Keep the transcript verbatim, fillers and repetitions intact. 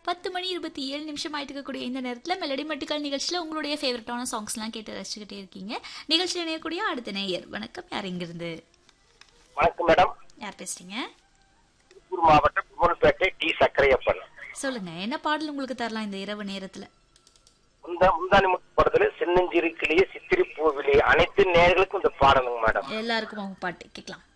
பத்து மணி இருபத்தி ஏழு நிமிஷம் ஆயிட்டு இருக்கக்கூடிய இந்த நேரத்துல மெலடி மெட்டுக்கல் நிகழ்ச்சியில உங்களுடைய ஃபேவரட்டான சாங்ஸ் எல்லாம் கேட்டு ரசிச்சுக்கிட்டே இருக்கீங்க. நிகழ்ச்சியில் இணையக்கூடிய அடுத்த நேயர் வணக்கம். யார் இங்கிருந்து? வணக்கம் மேடம். யார் பேசுறீங்க? திருப்பூர் மாவட்டம் குமரப்பேட்டை டி சக்கரையப்பன். சொல்லுங்க, என்ன பாடல் உங்களுக்கு தரலாம் இந்த இரவு நேரத்துல? முந்தா முந்தானி முத்து படத்துல சின்னஞ்சிறு கிளியே சித்திரி பூவிலே அனைத்து நேயர்களுக்கும் இந்த பாடலுங்க மேடம். எல்லாருக்கும் பாட்டு கேட்கலாம்.